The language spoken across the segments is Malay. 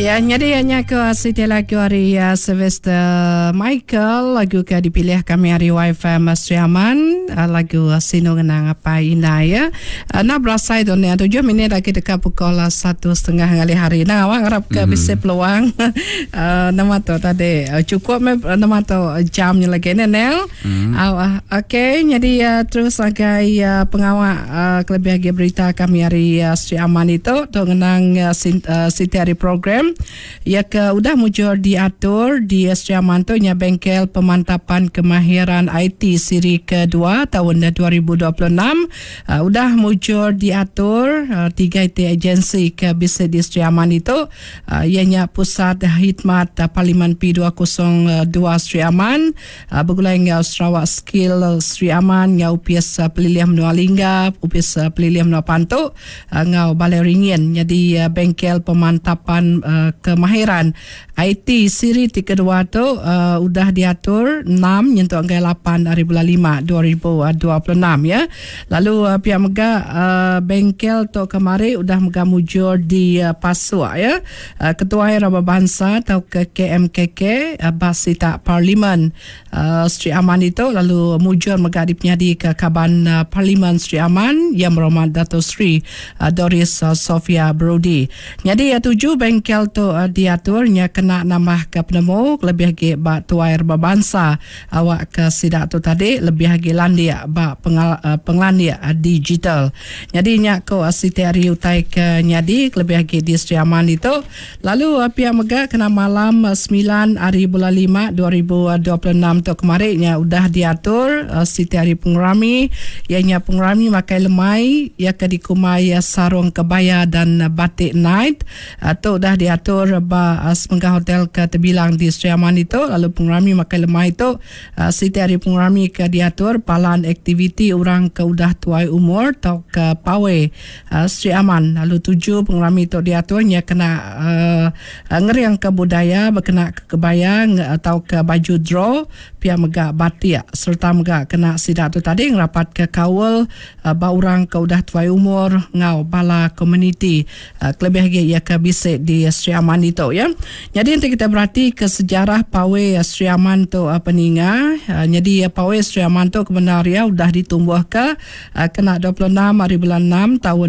Ya, jadi hanya ke Siti lagu hari Sylvester Michael, lagu ke dipilih kami hari YFM Sriaman, lagu Sino Ngenang Apa Ina ya. Nak berasai tu ni 7 minit lagi dekat pukul 1:30 kali hari. Nah, awak harap ke bisa peluang nama tu tadi cukup nama tu jamnya lagi ni Nel. Okey, jadi terus agai pengawal kelebih lagi berita kami hari Sriaman itu tu ngenang Siti hari program ya ke udah mujur diatur di Sriaman tu nya bengkel pemantapan kemahiran IT siri kedua tahun 2026 udah mujur diatur 3 IT agensi ke bisnes di Sriaman itu ianya Pusat Khidmat Parlimen P202 Sriaman bergulai ngau Sarawak Skill Sriaman ngau UPS Pelilihan Menua Lingga UPS Pelilihan Menua Pantuk ngau Balai Ringin jadi bengkel pemantapan kemahiran IT siri kedua tu udah diatur 6 nyentuh angka 8 hari bulan 5 2026 ya. Lalu pihak mega bengkel tu kemari udah mega mujur di Pasua ya. Ketua Raba Bangsa atau ke KMKK Basita Parlimen Sri Aman itu lalu mujur mega dipenyadi ke Kaban Parlimen Sri Aman yang berhormat Dato' Sri Doris Sofia Brody. Jadi 7 bengkel tu diaturnya kena nambah ke penemu lebih lagi bak tuai berbangsa awak ke sidak tu tadi lebih lagi landia bak penglandia digital jadi nyak ko Siti hari utai ke nyadi lebih lagi di Sriaman itu lalu pihak mega kena malam 9 hari bulan 5 2026 tu kemarinnya udah diatur Siti hari pengrami ianya pengrami makai lemai ya ke dikumai sarung kebaya dan batik night atau dah diatur Semenggah Hotel ke terbilang di Sriaman itu lalu pengrami makai lemah itu Siti hari pengrami ke diatur palan aktiviti orang ke udah tuai umur atau ke pawai Sriaman lalu 7 pengrami itu diaturnya kena ngeriang ke budaya berkena ke kebaya atau ke baju draw pihak megak batik serta megak kena sidak tu tadi ngerapat ke kawal orang ke udah tuai umur ngau bala komuniti kelebih lagi ia ke bisik di Sriaman itu ya. Jadi nanti kita berhati ke sejarah Pawai Sriaman tu peninga. Jadi Pawai Sriaman tu kebenaria sudah ditumbuh ke kena 26 hari bulan 6 tahun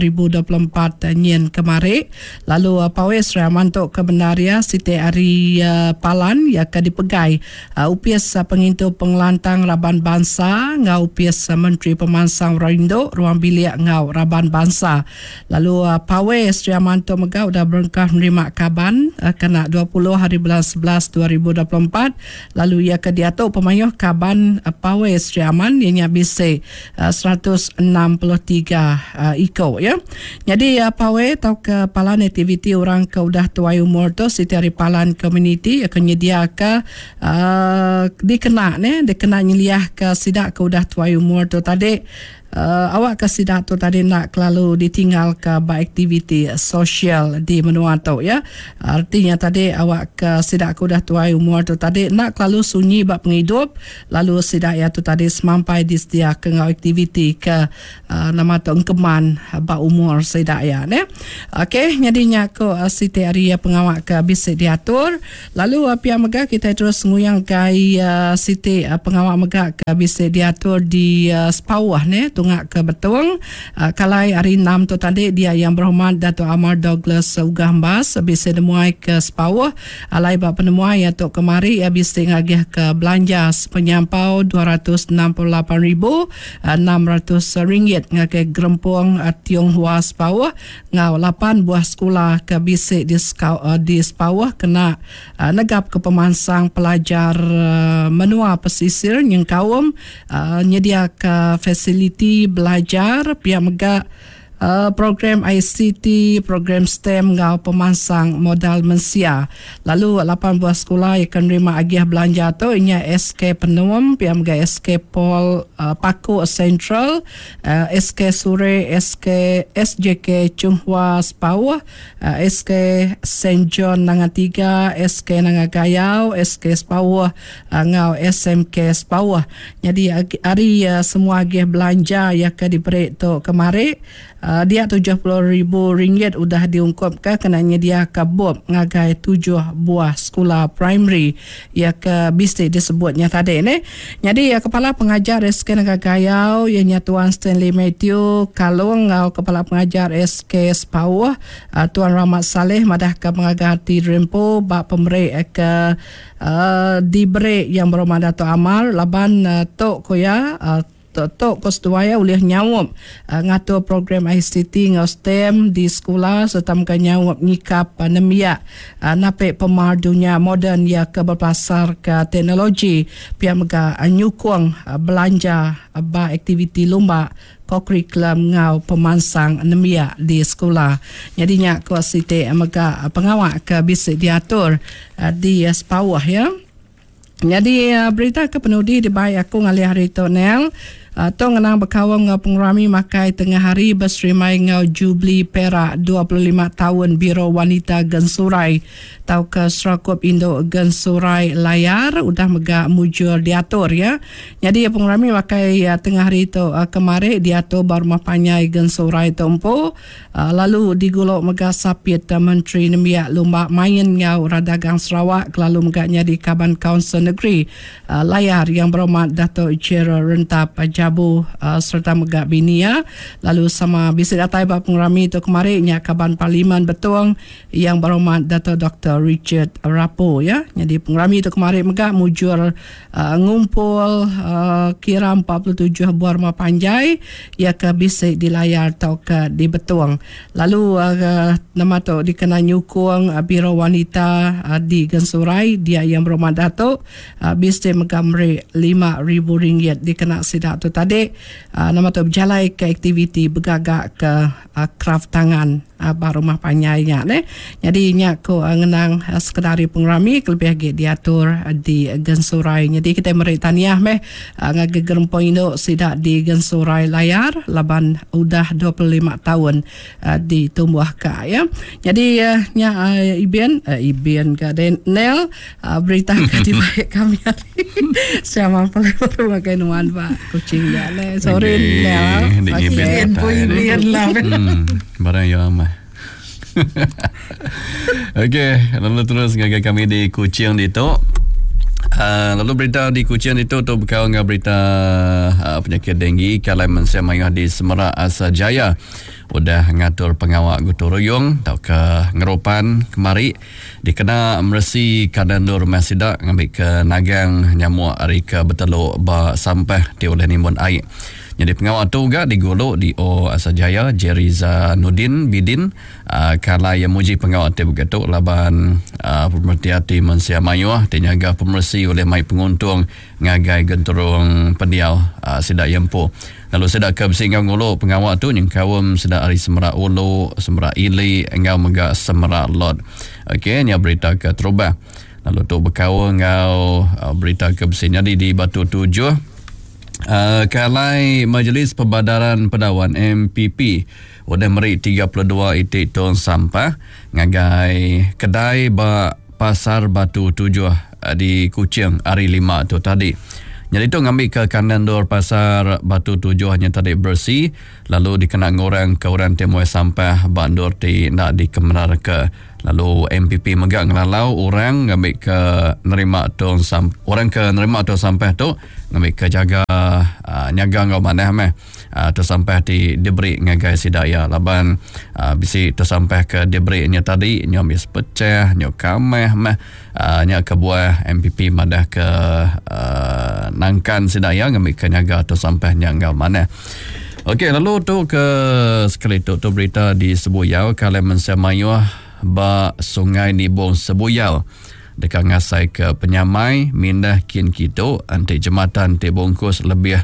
2024 nyen kemari. Lalu Pawai Sriaman tu kebenaria Siti hari Palan ya ke dipegai UPS pengintu pengelantang Raban Bangsa ngau UPS Menteri Pemansang Rindo ruang bilik ngau Raban Bangsa. Lalu Pawai Sriaman tu mega sudah berengkah menerima kaban kena 20 hari bulan 11 2024 lalu ia ke diatur pemayuh kaban Pawai Sriaman ianya bisik 163 iko ya. Jadi Pawai atau kepalan aktiviti orang ke udah tuai umur tu Siti hari palan community akan nyedia ke dikena nyeliah ke sidak ke udah tuai umur tu tadi awak ke sidak tu tadi nak kelalu ditinggal ke aktiviti sosial di menua tu ya. Artinya tadi awak ke sidak ku dah tuai umur tu tadi nak kelalu sunyi bak penghidup lalu sidak ya tu tadi semampai disediakan ke aktiviti ke nama tu engkeman bak umur sidak ya ne. Okey, jadinya ku Siti hari pengawak ke bisik diatur lalu pihak mega kita terus nguyang kai Siti pengawak mega ke bisik diatur di Sepawah ne tungak ke Betung kalai hari 6 tu tadi dia yang berhormat Dato' Amar Douglas Ugambas bisa demuai ke Sepawah alai bak penemuai atau kemari ia bisa ngagih ke belanja penyampau RM268,600 ngagih gerempung Tionghoa Sepawah ngau 8 buah sekolah ke bisik di Sepawah kena negap ke pemansang pelajar menua pesisir yang kaum nyedia ke fasiliti belajar pihak mega program ICT, program STEM ngau pemansang modal mensia. Lalu 8 buah sekolah yang menerima agiah belanja tu ianya SK Penum, pihak mega SK Pol Paku Central, SK Sure, SJK Chunghua Sepawah, SK St. John Nanga 3, SK Nanga Gayau, SK Sepawah ngau SMK Sepawah. Jadi hari semua agiah belanja yang diberi tu kemari dia RM70,000 udah diungkapkan kena nyedia kabut ngagai 7 buah sekolah primary ya ke bisik disebutnya tadi ni. Jadi kepala pengajar SK Negara Gayau ianya Tuan Stanley Matthew Kalung, kepala pengajar SK Sepawah Tuan Rahmat Saleh madah ke pengajar di Rempo bak pemerih ke diberi yang berhormat Dato' Amal laban Tok Koya Tok Kostuaya boleh nyawap ngatur program ICT ngau STEM di sekolah serta muka nyawap nyikap nemiak napik pemar dunia moden ya ke berpasar ke teknologi pihak muka nyukung belanja ba aktiviti lomba kurikulum ngau pemansang nemiak di sekolah. Jadinya kuasiti muka pengawak ke bisik diatur di Sepawah ya. Jadi berita ke penudi dibaik aku ngalih hari tu Nel. Tong ngenang berkawang ngau pengrami makai tengah hari berserimai ngau Jubli Perak 25 tahun Biro Wanita Gensurai tau ke Serakup Indo Gensurai Layar udah megak mujur diatur ya. Jadi pengrami makai tengah hari tu kemarin diatur Barumah Panyai Gensurai Tompo lalu digulok megak sapit Menteri Nemiak Lomba Main ngau Radagang Sarawak lalu megaknya di Kaban Kaunsil Negeri Layar yang berhormat Dato' Chera Rentap Jabu serta megak Binia lalu sama bisik datai bak pengrami tu kemarin nya Kaban Parlimen Betuang yang berhormat Dato' Dr. Richard Rapo ya. Jadi pengrami tu kemarin megak mujur ngumpul kira 47 buah rumah panjai ya ke bisik di Layar atau ke di Betuang. Lalu nama tu dikena nyukung Biro Wanita di Gensurai dia yang berhormat Dato' bisik megak meri RM5,000 dikena sidak tu tadi. Nama tu berjalai ke aktiviti bergagak ke kraft tangan Barumah Panyainya ne. Jadi nya ko ngenang sekedari pengrami kelebih lagi diatur di Gensurai. Jadi kita meri taniah meh ngage Gerempo Indo sidak di Gensurai Layar laban udah 25 tahun ditumbuh ka ya. Jadi nya Iben ka Nel berita ka di baik kami hari. Siapa pelipur makai nuan Pak kucing ya le. Sorry Nel. Iben lah. Barang yang amat. Okey, lalu terus ngagai kami di Kuching itu. Lalu berita di Kuching itu tu berkawal dengan berita penyakit denggi kalai mensia mayah di Semerak Asa Jaya. Udah ngatur pengawak gotong royong tau ke ngeropan kemari dikena meresi keadaan rumah sidak ngambil ke nagang nyamuk hari ke beteluk ba sampah di oleh nimbun air. Jadi pengawal tu juga digolok di Asa Jaya Jerry Zanudin Bidin kala yang muji pengawal tu begitu laban pemerhati hati mensia mayuah dinyaga pemersi oleh mai penguntung ngagai genturung pendiau sidak yempo. Lalu sedak ke bersingau ngolok pengawal tu yang kawam sedak hari Semerak Ulu, Semerak Ili, engau megak Semerak Lot. Okey, ni berita ke terubah. Lalu tu berkawal ngau berita ke bersingau di Batu Tujuh. Kalai Majlis Pembadaran Pendawan MPP udah meri 32 itik ton sampah ngagai kedai pasar Batu Tujuh di Kuching hari 5 tu tadi. Jadi tu ngambil ke kanan dor pasar Batu Tujuh hanya tadi bersih lalu dikena ngorang ke orang temuai sampah bandor di nak dikemenar ke. Lalu MPP megak ngelalau orang ngambil ke nerima tong orang ke nerima tong sampah tu ngambil ke jaga nyaga ngau manah meh tu sampah di diberi ngagai sidaya laban bisi tu sampah ke diberi nya tadi nya mis pecah nya kameh meh nya ke buah MPP madah ke nangkan sidaya ngambil ke nyaga tu sampah nya ngau manah. Okey, lalu tu ke sekali tu berita di Sebuyau kalau mensemayuh ba Sungai Nibong Sebuyau dekat ngasai ke Penyamai mindah kin kito anti jematan te bongkos lebih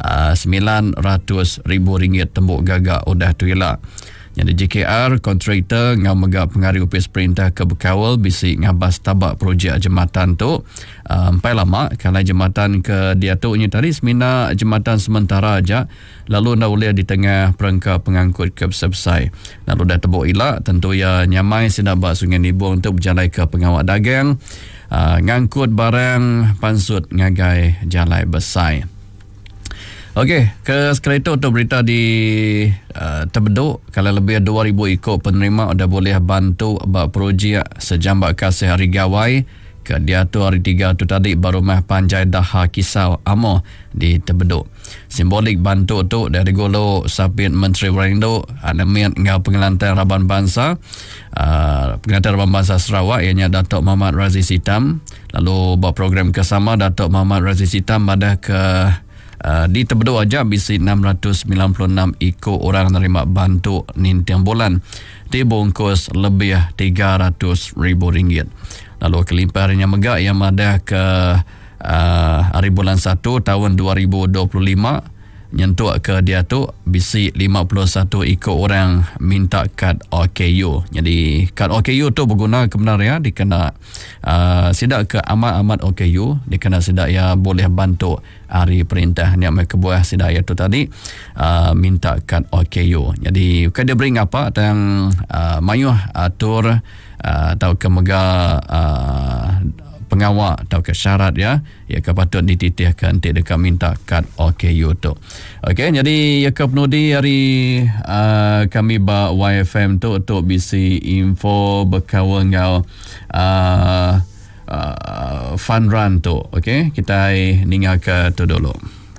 RM900,000 tembuk gagak udah tuila. Jadi JKR kontraktor ngau megak pengarih upis perintah ke Bekawal bisi ngabas tabak projek jematan tu empai lama kalau jematan ke dia tu nya tadi semina jematan sementara aja lalu nak boleh di tengah perangkap pengangkut ke besar-besar lalu dah tebuk ilak tentu ya nyamai sinabak Sungai Nibong tu berjalan ke pengawak dagang ngangkut barang pansut ngagai jalai besar. Okey, ke sekali itu untuk berita di Terbeduk, kalau lebih 2,000 ikut penerima dah boleh bantu bak projek sejambak kasih hari gawai ke dia tu hari 3 tu tadi baru mah Panjai Daha Kisau Amo di Terbeduk. Simbolik bantu tu dari Golo Sapit Menteri Warindo Anamit ngau pengelantan Raban Bangsa pengelantan Raban Bangsa Sarawak ianya Datuk Muhammad Raziz Hitam. Lalu buat program kesama Datuk Muhammad Raziz Hitam pada ke di Terbeduk aja bisi 696 ikut orang nerima bantu nintiang bulan dibungkus lebih RM300,000. Lalu kelimpah harinya megak yang ada ke hari bulan 1 tahun 2025 nyentuh ke dia tu bisi 51 ikut orang minta kad OKU. Jadi kad OKU tu berguna kebenar ya dikena sidak ke amat OKU dikena sidak ya boleh bantu hari perintah ni mereka buah sidak ya tu tadi minta kad OKU. Jadi bukan dia bring apa tang mayuh atur atau ke mega pengawal atau ke syarat ya ke patut dititihkan tidak dekat minta kad OKU tu. Okey, jadi ya ke penudi hari kami ba YFM tu untuk bisi info berkawan ngau fun run tu. Okey, kita ningal ke tu dulu.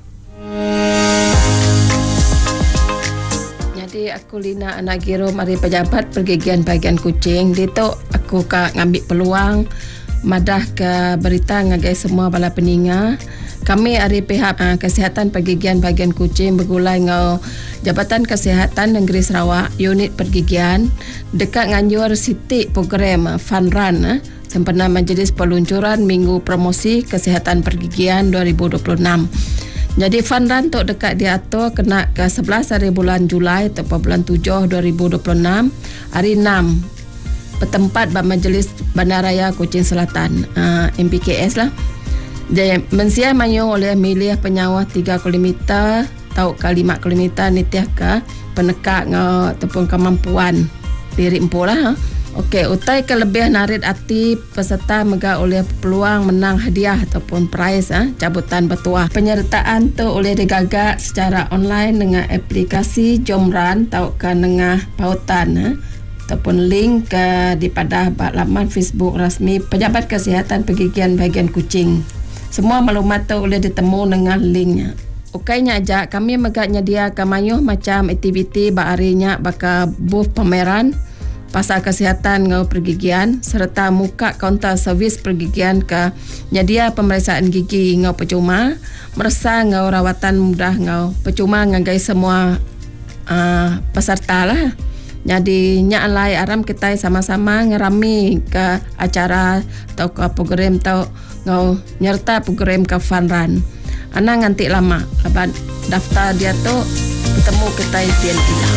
Jadi aku Lina anak Giro mari pejabat pergigian bagian Kuching. Dia tu aku ka ngambil peluang madah ke berita ngagai semua bala peninga. Kami dari pihak kesihatan pergigian bagian Kuching bergulai ngau Jabatan Kesihatan Negeri Sarawak unit pergigian dekat nganjur siti program fun run sempena majlis peluncuran Minggu Promosi Kesihatan Pergigian 2026. Jadi fun run tu dekat diatur kena ke 11 hari bulan Julai atau bulan 7 2026 hari 6 bertempat pada Majlis Bandaraya Kuching Selatan MPKS lah. Jadi mensia mayu oleh milih penyawah 3 km tau ke 5 km nitiah ke penekak ataupun kemampuan diri empu lah. Okey, utai kelebihan narid aktif peserta mega oleh peluang menang hadiah ataupun prize cabutan bertuah. Penyertaan tu oleh digagak secara online dengan aplikasi Jomran tau ke nengah pautan ataupun link ke di pada laman Facebook rasmi Pejabat Kesihatan Pergigian Bahagian Kuching. Semua maklumat tu boleh ditemu dengan linknya. Okeynya aja kami megak nyedia kamayuh macam aktiviti baharinya baka booth pameran pasal kesihatan ngau pergigian serta muka kaunter servis pergigian ke nyedia pemeriksaan gigi ngau percuma merasa ngau rawatan mudah ngau percuma ngagai semua peserta lah. Jadi nyak alai aram kita sama-sama ngerami ke acara atau ke program atau ngau nyerta program ke fun run. Ana nganti lama lepas daftar dia tu bertemu kita pian hilang.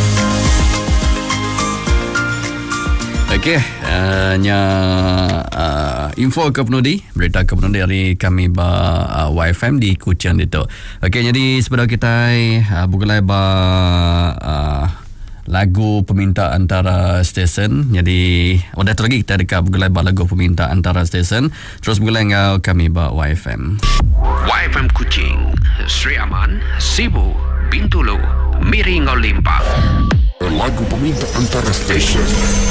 Okey, info ke penudi, berita ke penudi dari kami ba YFM di Kuching itu. Okey, jadi sebelum kita bergulai ba lagu peminta antara stesen. Jadi udah tu lagi kita dekat bergulai ba lagu peminta antara stesen. Terus bergulai dengan kami ba YFM. YFM Kuching, Sri Aman, Sibu, Bintulu, Miring Olimpang. Lagu peminta antara stesen.